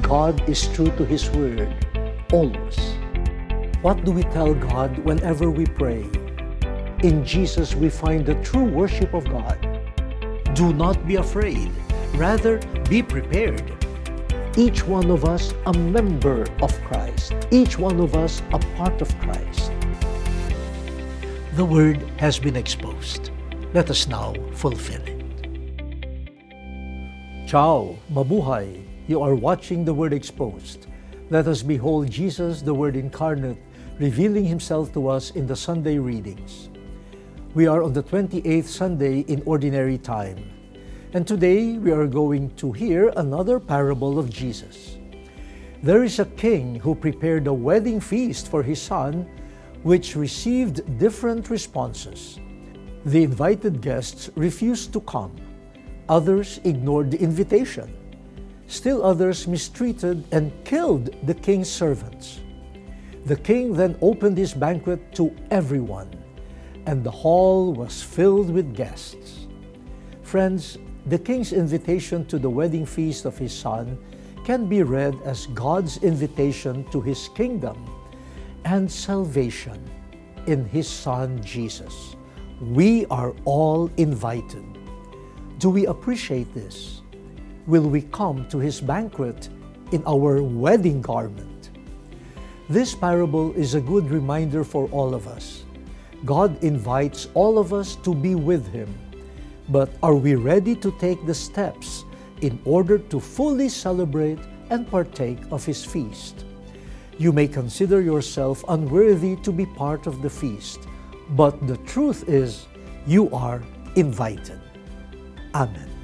God is true to His word, always. What do we tell God whenever we pray? In Jesus we find the true worship of God. Do not be afraid. Rather, be prepared. Each one of us a member of Christ. Each one of us a part of Christ. The Word has been exposed. Let us now fulfill it. Ciao, mabuhay. You are watching The Word Exposed. Let us behold Jesus, the Word incarnate, revealing Himself to us in the Sunday readings. We are on the 28th Sunday in Ordinary Time. And today we are going to hear another parable of Jesus. There is a king who prepared a wedding feast for his son, which received different responses. The invited guests refused to come. Others ignored the invitation. Still others mistreated and killed the king's servants. The king then opened his banquet to everyone, and the hall was filled with guests. Friends, the king's invitation to the wedding feast of his son can be read as God's invitation to His kingdom and salvation in His Son Jesus. We are all invited. Do we appreciate this? Will we come to His banquet in our wedding garment? This parable is a good reminder for all of us. God invites all of us to be with Him. But are we ready to take the steps in order to fully celebrate and partake of His feast? You may consider yourself unworthy to be part of the feast, but the truth is, you are invited. Amen.